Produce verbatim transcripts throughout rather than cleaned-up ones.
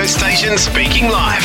station speaking live.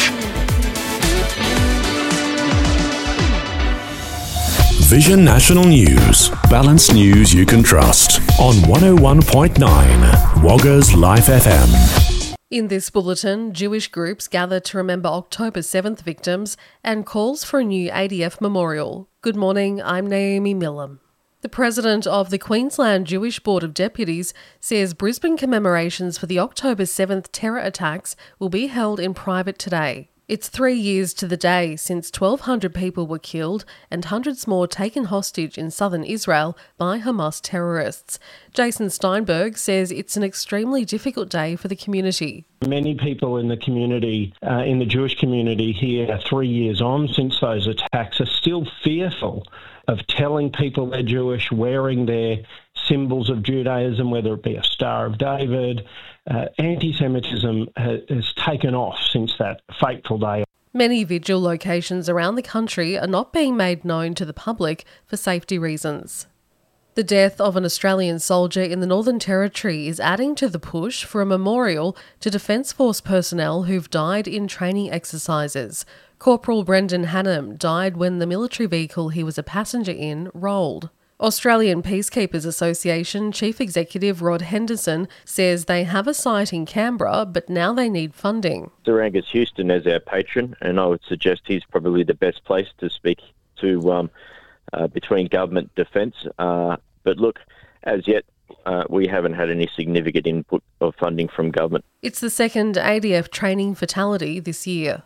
Vision National News. Balanced news you can trust. On one oh one point nine Woggers Life F M. In this bulletin, Jewish groups gather to remember October seventh victims and calls for a new A D F memorial. Good morning, I'm Naomi Millam. The President of the Queensland Jewish Board of Deputies says Brisbane commemorations for the October seventh terror attacks will be held in private today. It's three years to the day since twelve hundred people were killed and hundreds more taken hostage in southern Israel by Hamas terrorists. Jason Steinberg says it's an extremely difficult day for the community. Many people in the community, uh, in the Jewish community here, three years on since those attacks, are still fearful of telling people they're Jewish, wearing their symbols of Judaism, whether it be a Star of David. Uh, anti-Semitism ha- has taken off since that fateful day. Many vigil locations around the country are not being made known to the public for safety reasons. The death of an Australian soldier in the Northern Territory is adding to the push for a memorial to Defence Force personnel who've died in training exercises. Corporal Brendan Hannam died when the military vehicle he was a passenger in rolled. Australian Peacekeepers Association Chief Executive Rod Henderson says they have a site in Canberra, but now they need funding. Sir Angus Houston is our patron, and I would suggest he's probably the best place to speak to um, uh, between government defence. Uh, but look, as yet, uh, we haven't had any significant input of funding from government. It's the second A D F training fatality this year.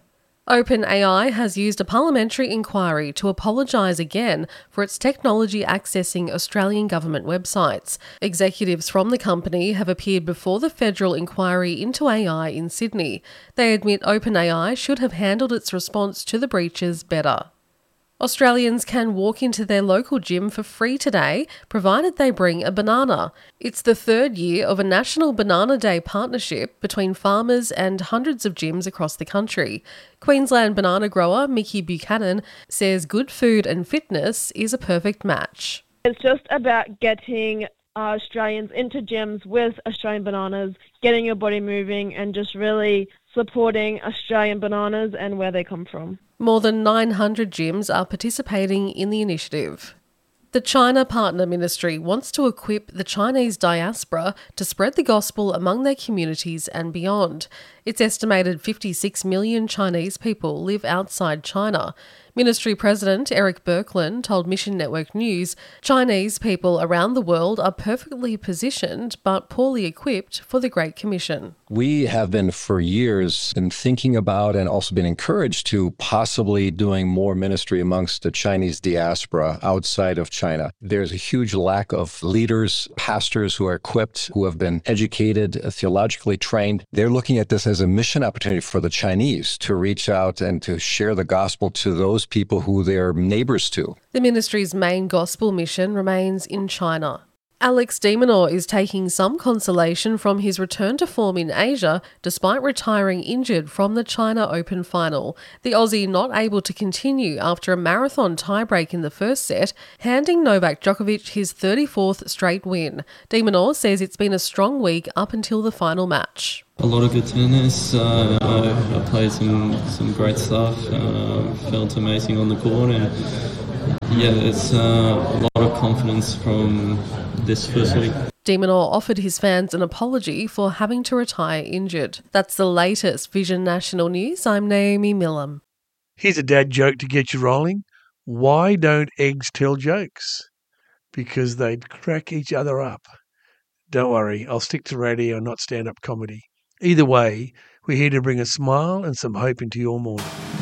OpenAI has used a parliamentary inquiry to apologise again for its technology accessing Australian government websites. Executives from the company have appeared before the federal inquiry into A I in Sydney. They admit OpenAI should have handled its response to the breaches better. Australians can walk into their local gym for free today, provided they bring a banana. It's the third year of a National Banana Day partnership between farmers and hundreds of gyms across the country. Queensland banana grower Mickey Buchanan says good food and fitness is a perfect match. It's just about getting uh, Australians into gyms with Australian bananas, getting your body moving and just really supporting Australian bananas and where they come from. More than nine hundred gyms are participating in the initiative. The China Partner Ministry wants to equip the Chinese diaspora to spread the gospel among their communities and beyond. It's estimated fifty-six million Chinese people live outside China. Ministry President Eric Birkeland told Mission Network News Chinese people around the world are perfectly positioned but poorly equipped for the Great Commission. We have been for years been thinking about and also been encouraged to possibly doing more ministry amongst the Chinese diaspora outside of China. There's a huge lack of leaders, pastors who are equipped, who have been educated, theologically trained. They're looking at this as a mission opportunity for the Chinese to reach out and to share the gospel to those people who they're neighbors to. The ministry's main gospel mission remains in China. Alex de Minaur is taking some consolation from his return to form in Asia despite retiring injured from the China Open final. The Aussie not able to continue after a marathon tiebreak in the first set, handing Novak Djokovic his thirty-fourth straight win. De Minaur says it's been a strong week up until the final match. A lot of good tennis. Uh, I, I played some, some great stuff. Uh, felt amazing on the court, and yeah, it's uh, a lot of confidence from this first week. De Minaur offered his fans an apology for having to retire injured. That's the latest Vision National News. I'm Naomi Millam. Here's a dad joke to get you rolling. Why don't eggs tell jokes? Because they'd crack each other up. Don't worry, I'll stick to radio and not stand-up comedy. Either way, we're here to bring a smile and some hope into your morning.